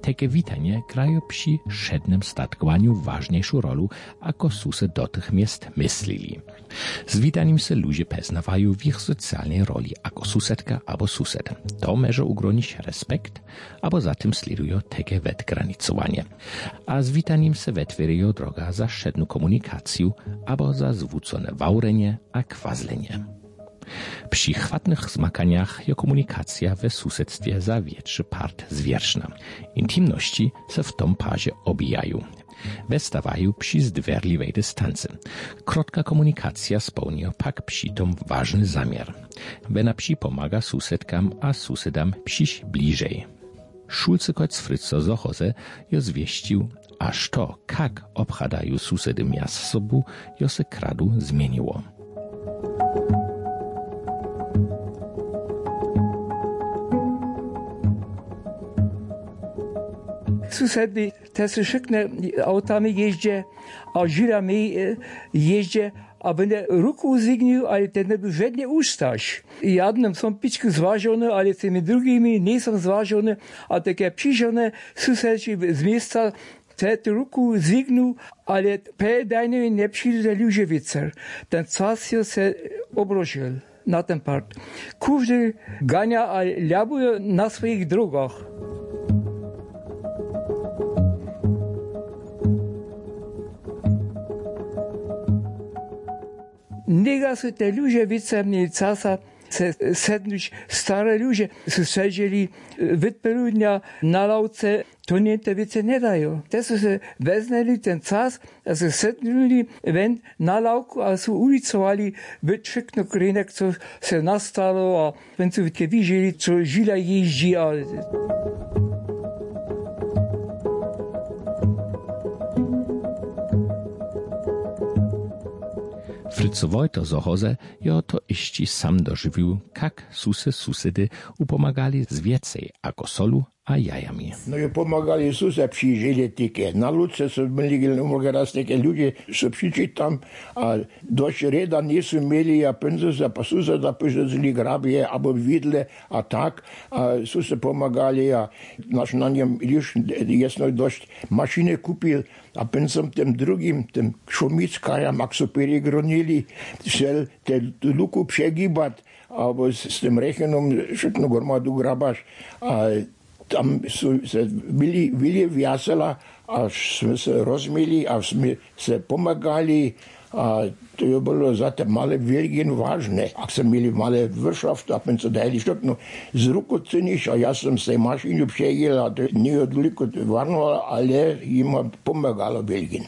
Takie witanie grają przy szednym statkowaniu ważniejszą rolę, ako susy dotychmiast myśleli. Z witaniem se ludzie poznawają w ich socjalnej roli jako susedka albo sused. To może ugronić respekt, albo za tym sledują takie odgranicowanie. A z witaniem se wytwierają droga za szedną komunikację albo za zwrócone wałrenie a kwazlenie. Przy chwatnych zmakaniach je komunikacja we susedstwie za większy part zwierzchna. Intimności se w tom parze obijają. Westawają przy zdwerliwej dystancy. Krótka komunikacja spełnia pak przy tom ważny zamiar. Wena przy pomaga susedkam a susedam przyjść bliżej. Szulcykoć Fryco Zochoze jo zwieścił, aż to, jak obchadają susedy miast sobu, jo se kradu zmieniło. Susedy też wszystkie autami jeździe, a żyrami jeździe, a będę ruku zignił, ale ten nie był żadnie ustać. Jednym są piczku zważone, ale tymi drugimi nie są zważone, a takie przyjrzone susedzi z miasta te ruku zignił, ale pedajnie nie przyjdzie ludzie wicer. Ten czas się obrócił na ten part. Każdy gania, a labuje na swoich drogach. Niega są te ludzie wice mieli czasa sednąć, stare ludzie siedzieli wypełnia na lauce, to nie te wice nie dają. Te się weznęli ten czas, a się sednęli na lauku, a się ulicowali wytrzykno rynek, co się nastało, a więc widzieli, co Żila jeździ, a Fryco Wojto Zochoze jo to iści sam dożywił, jak susedy upomagali z więcej ako solu a jajami. No i pomagali sused przyjrzeli takie. Na ludce są byli raz takie ludzie, co przyjrzeli tam, a dość reda nie są mieli, a pędzy za suseda pożydzili grabie, albo widle, a tak, a sused pomagali, a nasz na niem już jasno dość maszyny kupił, a pędzom tym drugim, tym Szumickaja, Maxu Peregronili, chciał te luku przegibać, albo z tym rechenom szybko gromadu grabasz, a tam se byli wesela, aż sme se rozmieli, a sme se pomagali, a to było za te male wielkie ważne. A sme mieli male wyrschaft, a my se dali szybko z ruku cynić, a ja sam z tej maszyny przejel, a to nie odliko warno, ale im pomagalo wielkie.